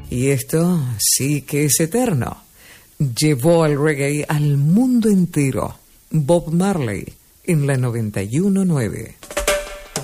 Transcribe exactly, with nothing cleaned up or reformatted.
Y esto sí que es eterno. Llevó el reggae al mundo entero. Bob Marley en la noventa y uno nueve.